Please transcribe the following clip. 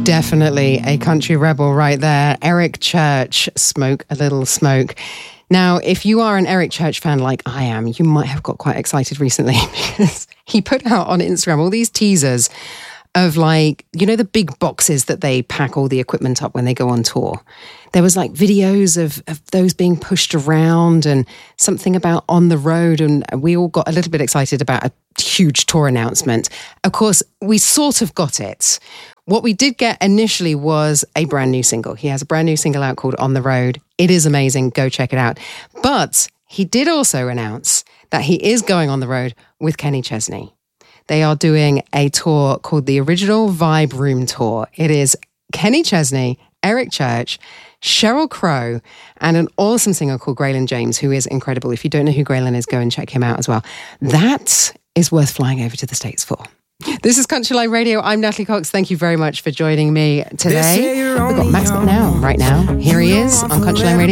Definitely a country rebel right there. Eric Church, Smoke a Little Smoke. Now, if you are an Eric Church fan like I am, you might have got quite excited recently because he put out on Instagram all these teasers of like, you know, the big boxes that they pack all the equipment up when they go on tour. There was like videos of those being pushed around and something about on the road. And we all got a little bit excited about a huge tour announcement. Of course, we sort of got it. What we did get initially was a brand new single. He has a brand new single out called On the Road. It is amazing. Go check it out. But he did also announce that he is going on the road with Kenny Chesney. They are doing a tour called the Original Vibe Room Tour. It is Kenny Chesney, Eric Church, Sheryl Crow, and an awesome singer called Graylin James, who is incredible. If you don't know who Graylin is, go and check him out as well. That is worth flying over to the States for. This is Countryline Radio. I'm Natalie Cox. Thank you very much for joining me today. We've got Max McNown right now. Here he is on Countryline Radio.